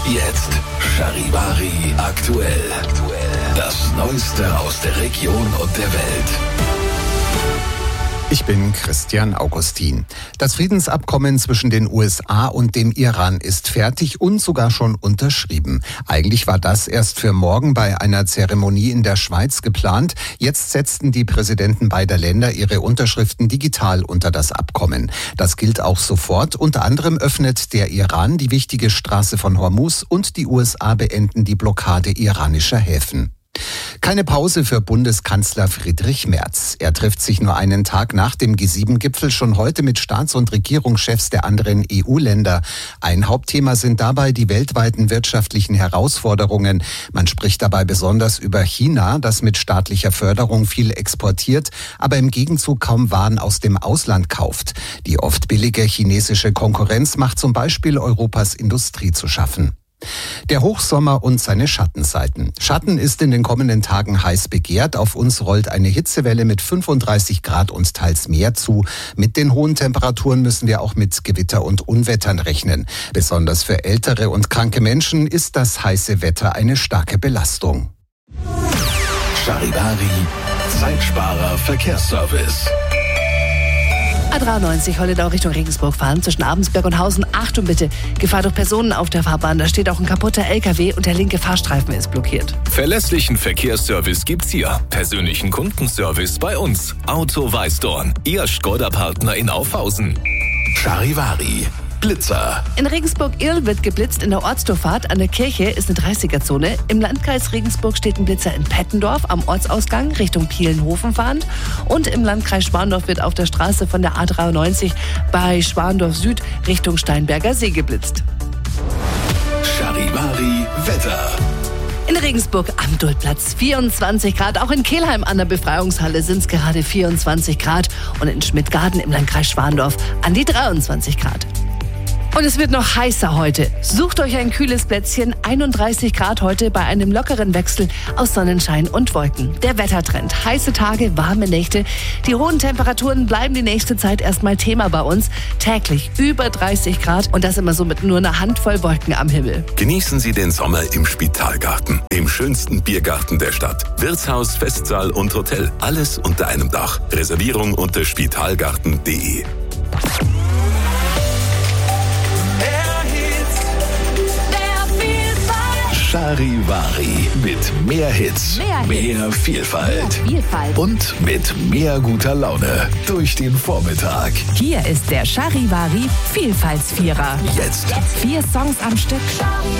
Jetzt Charivari aktuell. Das Neueste aus der Region und der Welt. Ich bin Christian Augustin. Das Friedensabkommen zwischen den USA und dem Iran ist fertig und sogar schon unterschrieben. Eigentlich war das erst für morgen bei einer Zeremonie in der Schweiz geplant. Jetzt setzten die Präsidenten beider Länder ihre Unterschriften digital unter das Abkommen. Das gilt auch sofort. Unter anderem öffnet der Iran die wichtige Straße von Hormuz und die USA beenden die Blockade iranischer Häfen. Keine Pause für Bundeskanzler Friedrich Merz. Er trifft sich nur einen Tag nach dem G7-Gipfel schon heute mit Staats- und Regierungschefs der anderen EU-Länder. Ein Hauptthema sind dabei die weltweiten wirtschaftlichen Herausforderungen. Man spricht dabei besonders über China, das mit staatlicher Förderung viel exportiert, aber im Gegenzug kaum Waren aus dem Ausland kauft. Die oft billige chinesische Konkurrenz macht zum Beispiel Europas Industrie zu schaffen. Der Hochsommer und seine Schattenseiten. Schatten ist in den kommenden Tagen heiß begehrt. Auf uns rollt eine Hitzewelle mit 35 Grad und teils mehr zu. Mit den hohen Temperaturen müssen wir auch mit Gewitter und Unwettern rechnen. Besonders für ältere und kranke Menschen ist das heiße Wetter eine starke Belastung. Charivari, Zeitsparer Verkehrsservice. A93 Holledau Richtung Regensburg fahren, zwischen Abensberg und Hausen. Achtung bitte, Gefahr durch Personen auf der Fahrbahn. Da steht auch ein kaputter LKW und der linke Fahrstreifen ist blockiert. Verlässlichen Verkehrsservice gibt's hier. Persönlichen Kundenservice bei uns. Auto Weißdorn, Ihr Skoda-Partner in Aufhausen. Charivari, Blitzer. In Regensburg-Irl wird geblitzt in der Ortsdurchfahrt. An der Kirche ist eine 30er-Zone. Im Landkreis Regensburg steht ein Blitzer in Pettendorf am Ortsausgang Richtung Pielenhofen fahrend. Und im Landkreis Schwandorf wird auf der Straße von der A93 bei Schwandorf Süd Richtung Steinberger See geblitzt. Charivari Wetter. In Regensburg am Duldplatz 24 Grad. Auch in Kelheim an der Befreiungshalle sind es gerade 24 Grad. Und in Schmidtgarten im Landkreis Schwandorf an die 23 Grad. Und es wird noch heißer heute. Sucht euch ein kühles Plätzchen. 31 Grad heute bei einem lockeren Wechsel aus Sonnenschein und Wolken. Der Wettertrend. Heiße Tage, warme Nächte. Die hohen Temperaturen bleiben die nächste Zeit erstmal Thema bei uns. Täglich über 30 Grad und das immer so mit nur einer Handvoll Wolken am Himmel. Genießen Sie den Sommer im Spitalgarten, im schönsten Biergarten der Stadt. Wirtshaus, Festsaal und Hotel. Alles unter einem Dach. Reservierung unter spitalgarten.de. Charivari mit mehr Hits, mehr Vielfalt und mit mehr guter Laune durch den Vormittag. Hier ist der Charivari Vielfaltsvierer. Jetzt 4 Songs am Stück.